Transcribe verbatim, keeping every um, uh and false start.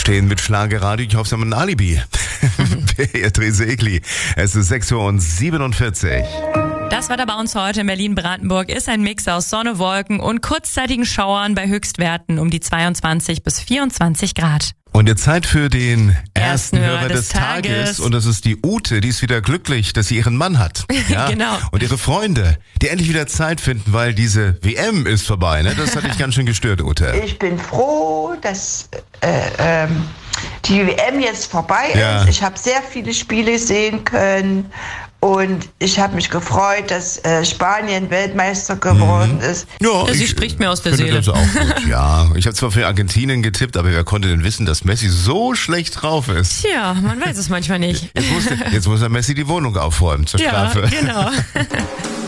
Aufstehen mit Schlagerradio. Ich hoffe, Sie haben ein Alibi. Beatrice Egli. Es ist sechs Uhr siebenundvierzig. Das Wetter bei uns heute in Berlin-Brandenburg ist ein Mix aus Sonne, Wolken und kurzzeitigen Schauern bei Höchstwerten um die zweiundzwanzig bis vierundzwanzig Grad. Und jetzt Zeit für den ersten, Ersten Hörer, Hörer des, des Tages. Tages. Und das ist die Ute. Die ist wieder glücklich, dass sie ihren Mann hat. Ja? Genau. Und ihre Freunde, die endlich wieder Zeit finden, weil diese W M ist vorbei. Ne? Das hat dich ganz schön gestört, Ute. Ich bin froh, dass äh, ähm, die W M jetzt vorbei Ja. ist. Ich habe sehr viele Spiele sehen können und ich habe mich gefreut, dass äh, Spanien Weltmeister geworden ist. Ja, Sie spricht mir aus der finde Seele. Das auch gut. Ja, ich habe zwar für Argentinien getippt, aber wer konnte denn wissen, dass Messi so schlecht drauf ist? Tja, man weiß es manchmal nicht. Jetzt muss, jetzt muss er Messi die Wohnung aufräumen zur Ja, Strafe. genau.